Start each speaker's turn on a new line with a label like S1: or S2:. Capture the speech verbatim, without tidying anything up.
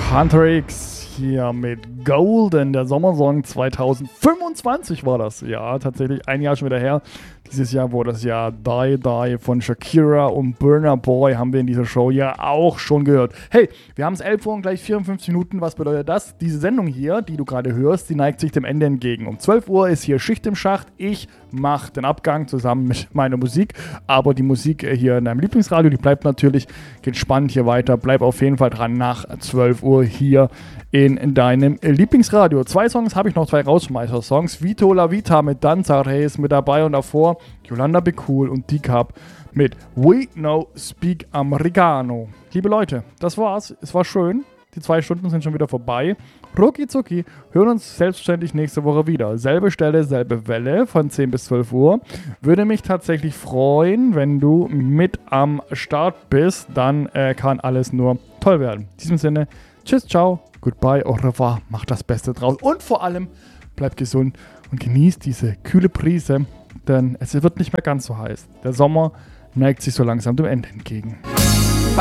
S1: Hunter X hier mit Golden, der Sommersong zwanzig fünfundzwanzig war das. Ja, tatsächlich ein Jahr schon wieder her. Dieses Jahr wurde das Jahr Die Die von Shakira und Burna Boy haben wir in dieser Show ja auch schon gehört. Hey, wir haben es elf Uhr und gleich vierundfünfzig Minuten. Was bedeutet das? Diese Sendung hier, die du gerade hörst, die neigt sich dem Ende entgegen. Um zwölf Uhr ist hier Schicht im Schacht. Ich mache den Abgang zusammen mit meiner Musik. Aber die Musik hier in deinem Lieblingsradio, die bleibt natürlich gespannt hier weiter. Bleib auf jeden Fall dran nach zwölf Uhr hier in, in deinem Lieblingsradio. Zwei Songs habe ich noch, zwei Rausschmeißer-Songs. Vito La Vita mit Danzare ist mit dabei und davor Yolanda Be Cool und D-Cup mit We No Speak Americano. Liebe Leute, das war's. Es war schön. Die zwei Stunden sind schon wieder vorbei. Rucki zucki. Hören uns selbstverständlich nächste Woche wieder. Selbe Stelle, selbe Welle von zehn bis zwölf Uhr. Würde mich tatsächlich freuen, wenn du mit am Start bist. Dann äh, kann alles nur toll werden. In diesem Sinne, tschüss, ciao, goodbye, au revoir. Macht das Beste draus. Und vor allem, bleibt gesund und genießt diese kühle Brise. Denn es wird nicht mehr ganz so heiß. Der Sommer neigt sich so langsam dem Ende entgegen.